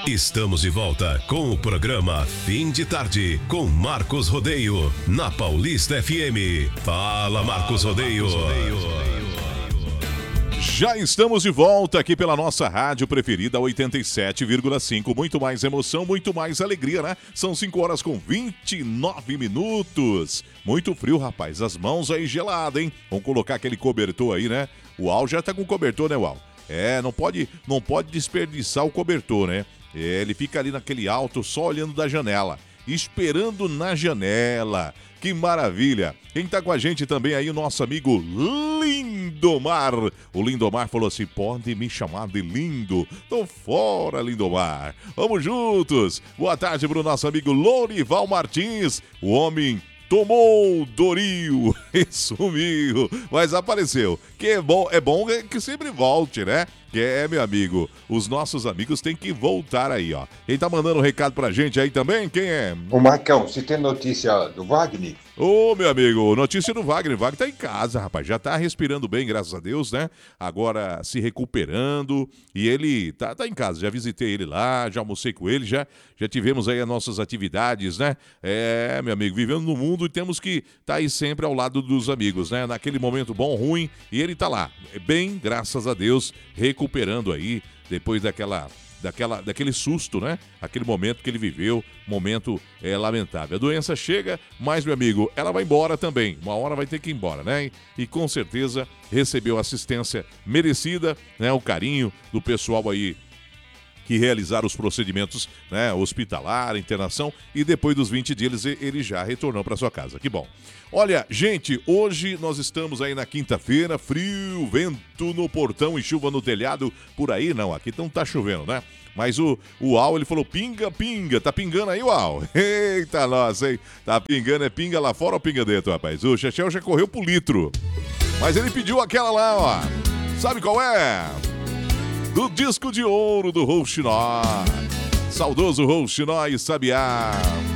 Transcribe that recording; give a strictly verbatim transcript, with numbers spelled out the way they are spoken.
Estamos de volta com o programa Fim de Tarde, com Marcos Rodeio, na Paulista F M. Fala, Marcos Rodeio. Já estamos de volta aqui pela nossa rádio preferida, oitenta e sete vírgula cinco. Muito mais emoção, muito mais alegria, né? São cinco horas com vinte e nove minutos. Muito frio, rapaz. As mãos aí geladas, hein? Vamos colocar aquele cobertor aí, né? O Al já tá com cobertor, né, Al? É, não pode, não pode desperdiçar o cobertor, né? É, ele fica ali naquele alto, só olhando da janela, esperando na janela. Que maravilha! Quem tá com a gente também aí, o nosso amigo Lindomar. O Lindomar falou assim, pode me chamar de lindo. Tô fora, Lindomar. Vamos juntos. Boa tarde pro nosso amigo Lorival Martins. O homem tomou o Doril e sumiu, mas apareceu. Que é bom, é bom que sempre volte, né? Que é, meu amigo, os nossos amigos têm que voltar aí, ó. Quem tá mandando um recado pra gente aí também, quem é? Ô Marcão, você tem notícia do Wagner? Ô, meu amigo, notícia do Wagner. O Wagner tá em casa, rapaz. Já tá respirando bem, graças a Deus, né? Agora se recuperando. E ele tá, tá em casa. Já visitei ele lá, já almocei com ele, já, já tivemos aí as nossas atividades, né? É, meu amigo, vivendo no mundo e temos que tá aí sempre ao lado dos amigos, né? Naquele momento bom, ruim. E ele tá lá, bem, graças a Deus, recuperando aí, depois daquela... Daquela, daquele susto, né? Aquele momento que ele viveu, momento é, lamentável. A doença chega, mas, meu amigo, ela vai embora também. Uma hora vai ter que ir embora, né? E com certeza recebeu assistência merecida, né? O carinho do pessoal aí que realizaram os procedimentos, né, hospitalar, internação, e depois dos vinte dias ele já retornou para sua casa. Que bom. Olha, gente, hoje nós estamos aí na quinta-feira, frio, vento no portão e chuva no telhado. Por aí não, aqui não tá chovendo, né? Mas o, o Al, ele falou, pinga, pinga, tá pingando aí o Al? Eita, nossa, hein? Tá pingando, é pinga lá fora ou pinga dentro, rapaz? O Chechel já correu pro litro. Mas ele pediu aquela lá, ó. Sabe qual é? Do disco de ouro do Rouxinol. Saudoso Rouxinol e Sabiá.